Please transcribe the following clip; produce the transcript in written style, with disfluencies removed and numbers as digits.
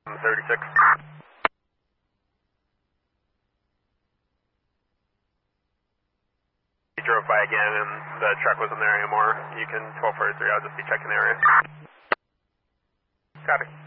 36. He drove by again and the truck wasn't there anymore. You can 1243, I'll just be checking the area. Copy.